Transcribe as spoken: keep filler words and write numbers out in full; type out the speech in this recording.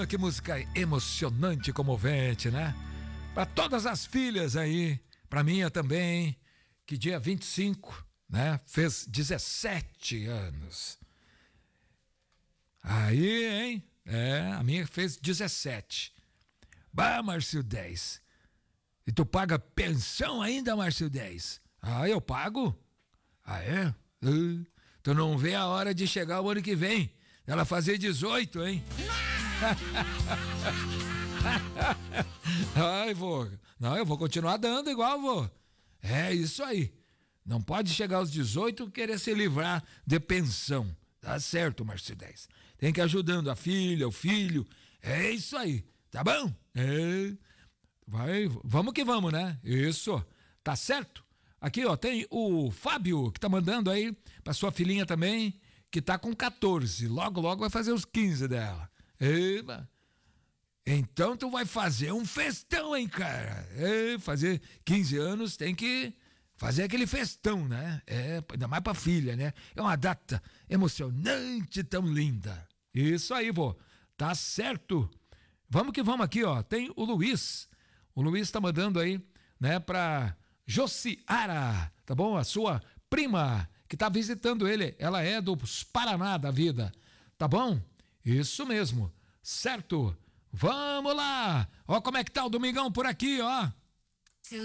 Ah, que música emocionante e comovente, né? Para todas as filhas aí, para minha também, que dia vinte e cinco, né? Fez dezessete anos. Aí, hein? É, a minha fez dezessete. Bah, Márcio dez. E tu paga pensão ainda, Márcio dez? Ah, eu pago? Ah, é? Uh, tu não vê a hora de chegar o ano que vem, ela fazer dezoito, hein? Ai, vô. Não, eu vou continuar dando igual, vô. É isso aí. Não pode chegar aos dezoito e querer se livrar de pensão. Tá certo, Márcio dez. Tem que ir ajudando a filha, o filho. É isso aí. Tá bom? É. Vai, vamos que vamos, né? Isso. Tá certo? Aqui, ó, tem o Fábio, que tá mandando aí pra sua filhinha também, que tá com quatorze. Logo, logo vai fazer os quinze dela. Eba. Então tu vai fazer um festão, hein, cara? É, fazer quinze anos tem que fazer aquele festão, né? É, ainda mais pra filha, né? É uma data emocionante, tão linda. Isso aí, vô. Tá certo. Vamos que vamos aqui, ó. Tem o Luiz. O Luiz tá mandando aí, né, pra Josiara, tá bom? A sua prima, que tá visitando ele. Ela é dos Paraná da vida, tá bom? Isso mesmo. Certo. Vamos lá. Ó como é que tá o domingão por aqui, ó.